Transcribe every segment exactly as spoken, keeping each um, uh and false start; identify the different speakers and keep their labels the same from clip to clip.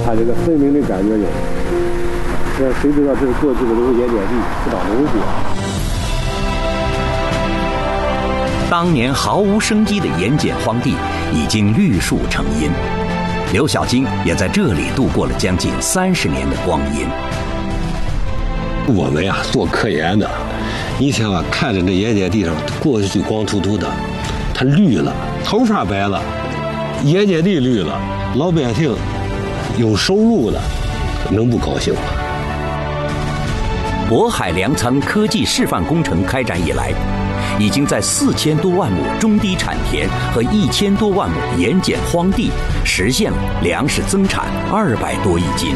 Speaker 1: 他这个分明的感觉有。这谁知道这是过去的这个盐碱地，不长农作。
Speaker 2: 当年毫无生机的盐碱荒地已经绿树成荫，刘小金也在这里度过了将近三十年的光阴。
Speaker 3: 我们呀，做科研的，一天啊看着这盐碱地上过去光秃秃的，它绿了，头发白了，盐碱地绿了，老百姓有收入了，能不高兴吗？
Speaker 2: 渤海粮仓科技示范工程开展以来，已经在四千多万亩中低产田和一千多万亩盐碱荒地实现了粮食增产二百多亿斤。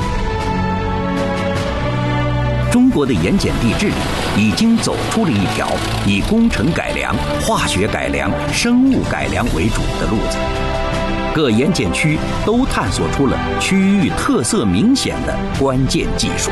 Speaker 2: 中国的盐碱地治理已经走出了一条以工程改良、化学改良、生物改良为主的路子。各盐碱区都探索出了区域特色明显的关键技术。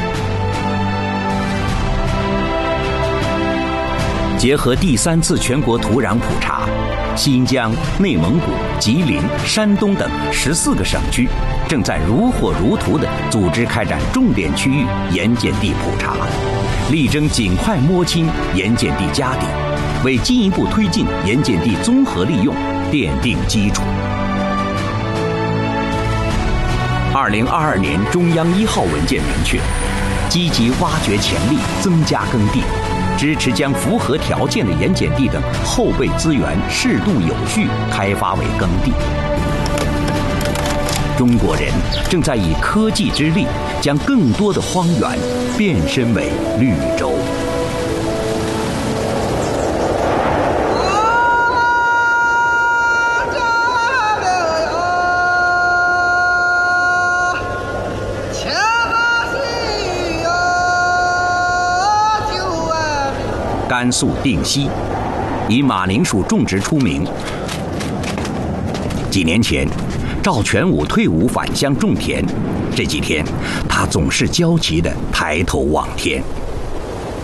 Speaker 2: 结合第三次全国土壤普查，新疆、内蒙古、吉林、山东等十四个省区正在如火如荼地组织开展重点区域盐碱地普查，力争尽快摸清盐碱地家底，为进一步推进盐碱地综合利用奠定基础。二零二二年中央一号文件明确，积极挖掘潜力，增加耕地，支持将符合条件的盐碱地等后备资源适度有序开发为耕地。中国人正在以科技之力，将更多的荒原变身为绿洲。甘肃定西以马铃薯种植出名。几年前，赵全武退伍返乡种田，这几天他总是焦急地抬头望天。